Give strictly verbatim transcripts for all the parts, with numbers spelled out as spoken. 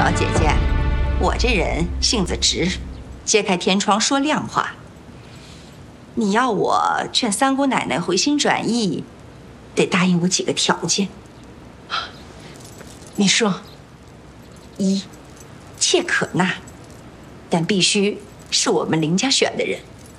老姐姐，我这人性子直，揭开天窗说亮话。你要我劝三姑奶奶回心转意，得答应我几个条件。 你说。 一，妾可纳，但必须是我们林家选的人。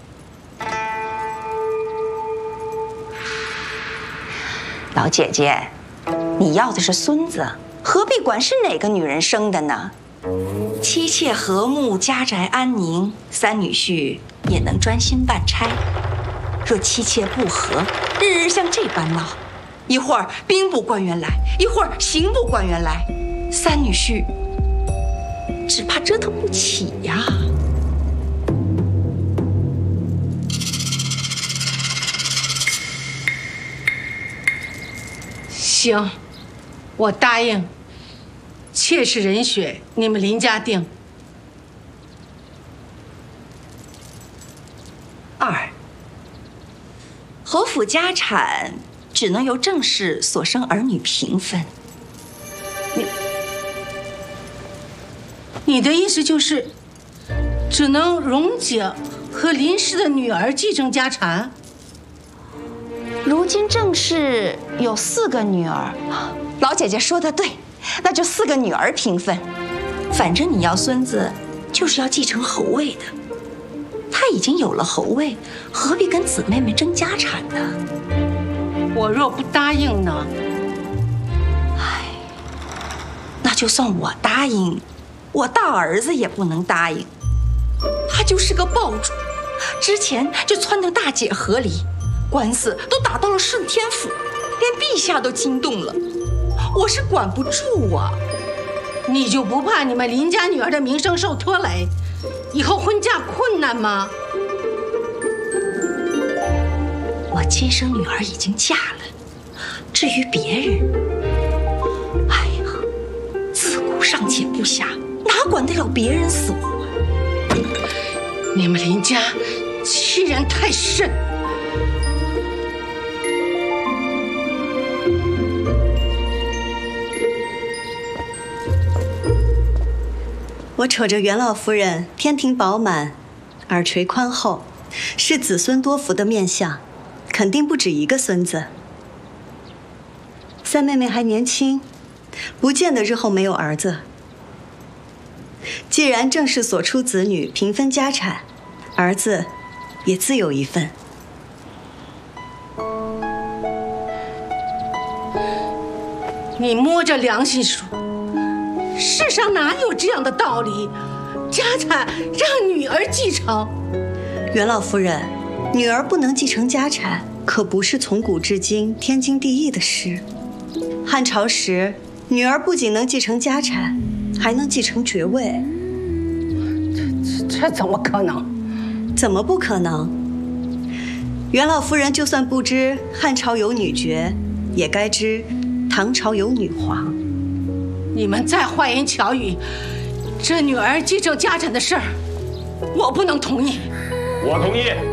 老姐姐，你要的是孙子，何必管是哪个女人生的呢？妻妾和睦，家宅安宁，三女婿也能专心办差。若妻妾不和，日日像这般闹，一会儿兵部官员来，一会儿刑部官员来，三女婿只怕折腾不起呀。 行，我答应。妾室人选，你们林家定。 二，侯府家产只能由正室所生儿女平分。 你，你的意思就是，只能荣姐和林氏的女儿继承家产？ 如今正室有四个女儿，老姐姐说的对，那就四个女儿平分。反正你要孙子，就是要继承侯位的。他已经有了侯位，何必跟姊妹们争家产呢？ 我若不答应呢？ 唉，那就算我答应，我大儿子也不能答应。他就是个暴主，之前就撺掇大姐和离。官司都打到了顺天府，连陛下都惊动了，我是管不住啊！ 你就不怕你们林家女儿的名声受拖累，以后婚嫁困难吗？ 我亲生女儿已经嫁了，至于别人，哎呀，自古尚且不暇，哪管得了别人死活啊？ 你们林家欺人太甚！ 我瞅着袁老夫人天庭饱满，耳垂宽厚，是子孙多福的面相，肯定不止一个孙子。三妹妹还年轻，不见得日后没有儿子。既然正室所出子女平分家产，儿子也自有一份。 你摸着良心说，世上哪有这样的道理？家产让女儿继承？ 袁老夫人，女儿不能继承家产，可不是从古至今天经地义的事。汉朝时，女儿不仅能继承家产，还能继承爵位。 这这怎么可能？ 怎么不可能？袁老夫人就算不知汉朝有女爵，也该知唐朝有女皇。 你们再花言巧语，这女儿继承家产的事儿，我不能同意。 我同意。